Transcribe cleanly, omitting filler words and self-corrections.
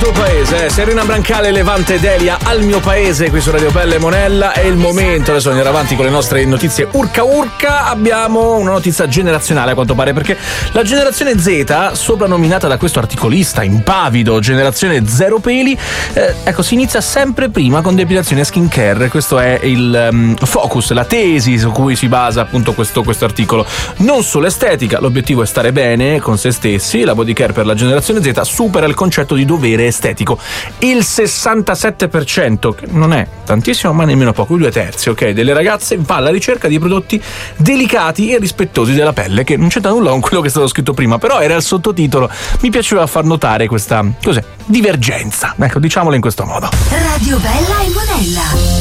tuo paese, Serena Brancale, Levante Delia, al mio paese, qui su Radio Bella e Monella. È il momento, adesso andiamo avanti con le nostre notizie urca urca. Abbiamo una notizia generazionale a quanto pare, perché la generazione Z, soprannominata da questo articolista impavido generazione zero peli, ecco, si inizia sempre prima con depilazione e skincare. Questo è il focus, la tesi su cui si basa appunto questo articolo. Non solo estetica, l'obiettivo è stare bene con se stessi. La body care per la generazione Z supera il concetto di dovere estetico. Il 67%, che non è tantissimo ma nemmeno poco, i 2/3, ok, delle ragazze va alla ricerca di prodotti delicati e rispettosi della pelle, che non c'entra nulla con quello che è stato scritto prima, però era il sottotitolo, mi piaceva far notare questa divergenza, ecco, diciamola in questo modo. Radio Bella e Monella.